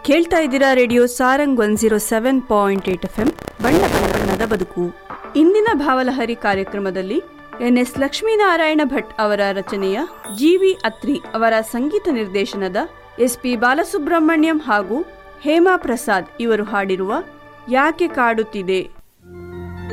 ಕೇಳ್ತಾ ಇದ್ದೀರಾ radio Sarang 107.8 FM ಬಣ್ಣ ಬಣ್ಣದ ಬದುಕು. ಇಂದಿನ ಭಾವಲಹರಿ ಕಾರ್ಯಕ್ರಮದಲ್ಲಿ NS ಲಕ್ಷ್ಮೀನಾರಾಯಣ ಭಟ್ ಅವರ ರಚನೆಯ GV ಅತ್ರಿ ಅವರ ಸಂಗೀತ ನಿರ್ದೇಶನದ SP ಬಾಲಸುಬ್ರಹ್ಮಣ್ಯಂ ಹಾಗೂ ಹೇಮಾ ಪ್ರಸಾದ್ ಇವರು ಹಾಡಿರುವ ಯಾಕೆ ಕಾಡುತ್ತಿದೆ